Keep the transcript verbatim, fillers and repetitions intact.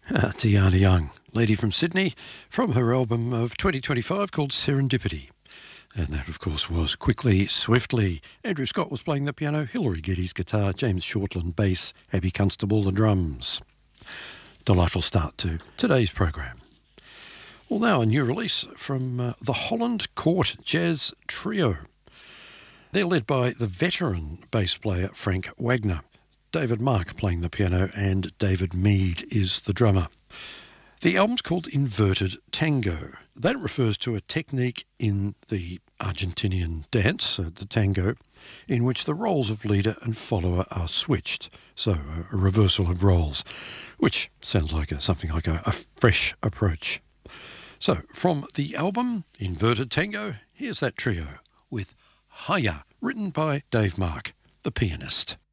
Uh, Deanna Young, lady from Sydney, from her album of twenty twenty-five called Serendipity. And that, of course, was Quickly, Swiftly. Andrew Scott was playing the piano, Hilary Geddes guitar, James Shortland bass, Abby Constable the drums. Delightful start to today's program. Well, now a new release from uh, the Holland Court Jazz Trio. They're led by the veteran bass player Frank Wagner. David Mark playing the piano and David Mead is the drummer. The album's called Inverted Tango. That refers to a technique in the Argentinian dance, uh, the tango, in which the roles of leader and follower are switched. So a, a reversal of roles, which sounds like a, something like a, a fresh approach. So from the album Inverted Tango, here's that trio with Haya, written by Dave Mark, the pianist.